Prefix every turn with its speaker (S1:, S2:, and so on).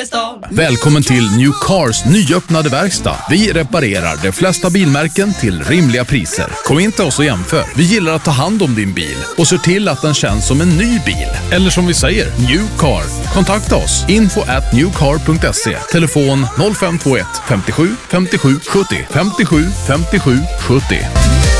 S1: stan.
S2: Välkommen till New Cars nyöppnade verkstad. Vi reparerar de flesta bilmärken till rimliga priser. Kom in till oss och jämför. Vi gillar att ta hand om din bil och ser till att den känns som en ny bil. Eller som vi säger, New Car. Kontakta oss. info@newcar.se. Telefon 0521 57 57 70. 57 57 70.